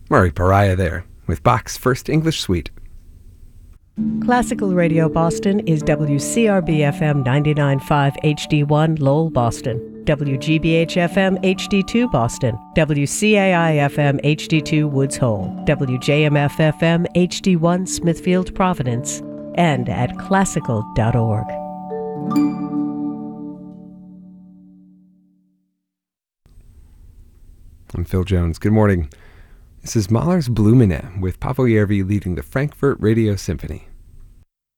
Murray Pariah there, with Bach's First English Suite. Classical Radio Boston is WCRB-FM 99.5 HD1 Lowell, Boston, WGBH-FM HD2 Boston, WCAI-FM HD2 Woods Hole, WJMF-FM HD1 Smithfield, Providence, and at classical.org. I'm Phil Jones. Good morning. This is Mahler's Blumine with Paavo Järvi leading the Frankfurt Radio Symphony.